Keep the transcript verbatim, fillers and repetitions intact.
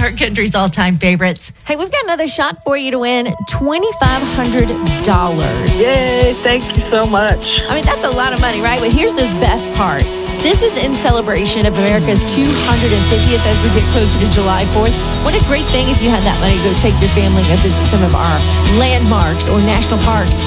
our country's all-time favorites. Hey, we've got another shot for you to win twenty-five hundred dollars. Yay, thank you so much. I mean, that's a lot of money, right? But here's the best part. This is in celebration of America's two hundred fiftieth as we get closer to July fourth. What a great thing if you had that money to go take your family and visit some of our landmarks or national parks.